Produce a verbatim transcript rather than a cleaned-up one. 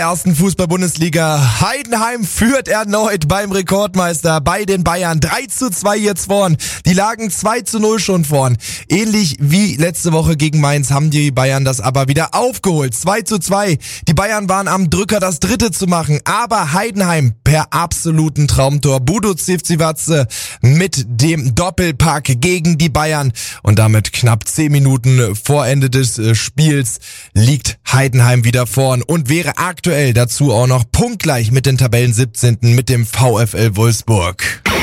Ersten Fußball-Bundesliga. Heidenheim führt erneut beim Rekordmeister bei den Bayern. drei zu zwei jetzt vorn. Die lagen zwei zu null schon vorn. Ähnlich wie letzte Woche gegen Mainz haben die Bayern das aber wieder aufgeholt. zwei zu zwei. Die Bayern waren am Drücker, das dritte zu machen. Aber Heidenheim per absoluten Traumtor. Budo Civcivatze mit dem Doppelpack gegen die Bayern. Und damit knapp zehn Minuten vor Ende des Spiels liegt Heidenheim wieder vorn und wäre aktuell dazu auch noch punktgleich mit den Tabellen siebzehnten mit dem VfL Wolfsburg.